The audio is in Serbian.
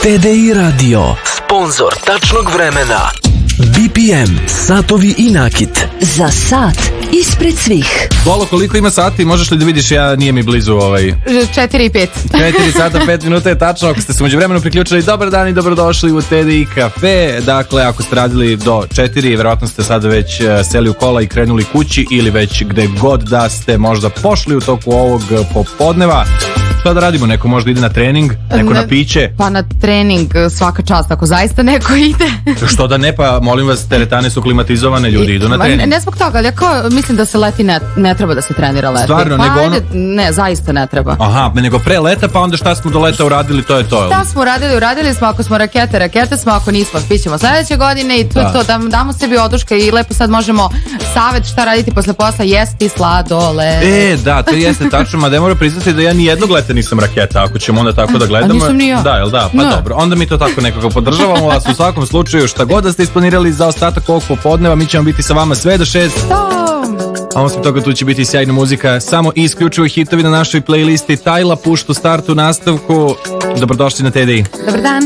TDI Radio, sponsor tačnog vremena. BPM, satovi i nakit. Za sat ispred svih. Bolo, koliko ima sati? Možeš li da vidiš, nije mi blizu 4 i 5. 4 sata, 5 minuta je tačno. Ako ste se međuvremenu priključili, dobar dan i dobrodošli u TDI Cafe. Dakle, ako ste radili do 4, verovatno ste sada već seli u kola i krenuli kući ili već gde god da ste možda pošli u toku ovog popodneva. Šta da radimo? Neko možda ide na trening, neko na piće. Pa na trening svaka čast, ako zaista neko ide. Što da ne, pa molim vas, teretane su klimatizovane, ljudi idu na trening. Ne zbog toga, ali ja mislim da se leti ne treba da se trenira leti. Stvarno, pa nego ono... Ne, zaista ne treba. Aha, nego pre leta, pa onda šta smo do leta uradili, to je to. Šta smo uradili smo, ako smo rakete smo, ako nismo, spićemo sledeće godine i to damo sebi oduška i lepo sad možemo savet šta raditi posle posla, jesti sladoled. Da, to jeste tačno, ma da mora priznati da ja ni jednog leta nisam raketa, ako ćemo onda tako da gledamo. A nisam ni ja. Da, jel da? Pa dobro, onda mi to tako nekako podržavamo vas u svakom slučaju, šta god da ste isplanirali za ostatak ovog popodneva, mi ćemo biti sa vama sve do 6. A osim toga tu će biti sjajna muzika, samo i isključivo hitovi na našoj playlisti. Tajla pušta start u nastavku. Dobrodošli na TDI. Dobar dan.